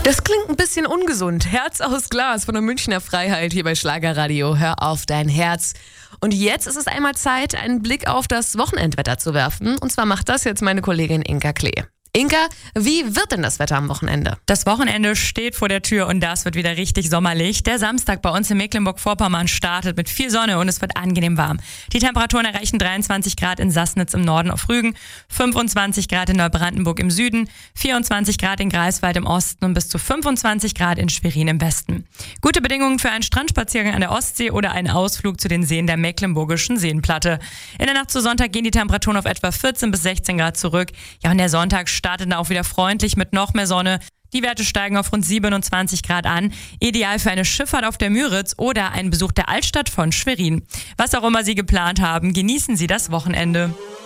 Das klingt ein bisschen ungesund. Herz aus Glas von der Münchner Freiheit hier bei Schlagerradio. Hör auf dein Herz. Und jetzt ist es einmal Zeit, einen Blick auf das Wochenendwetter zu werfen. Und zwar macht das jetzt meine Kollegin Inka Klee. Inka, wie wird denn das Wetter am Wochenende? Das Wochenende steht vor der Tür und das wird wieder richtig sommerlich. Der Samstag bei uns in Mecklenburg-Vorpommern startet mit viel Sonne und es wird angenehm warm. Die Temperaturen erreichen 23 Grad in Sassnitz im Norden auf Rügen, 25 Grad in Neubrandenburg im Süden, 24 Grad in Greifswald im Osten und bis zu 25 Grad in Schwerin im Westen. Gute Bedingungen für einen Strandspaziergang an der Ostsee oder einen Ausflug zu den Seen der Mecklenburgischen Seenplatte. In der Nacht zu Sonntag gehen die Temperaturen auf etwa 14 bis 16 Grad zurück. Ja, und der Sonntag startet dann auch wieder freundlich mit noch mehr Sonne. Die Werte steigen auf rund 27 Grad an. Ideal für eine Schifffahrt auf der Müritz oder einen Besuch der Altstadt von Schwerin. Was auch immer Sie geplant haben, genießen Sie das Wochenende.